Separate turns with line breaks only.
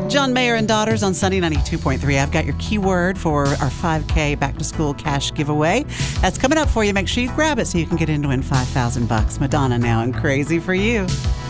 John Mayer and Daughters on Sunny 92.3. I've got your keyword for our 5K back to school cash giveaway. That's coming up for you. Make sure you grab it so you can get in to win $5,000. Madonna now and Crazy for You.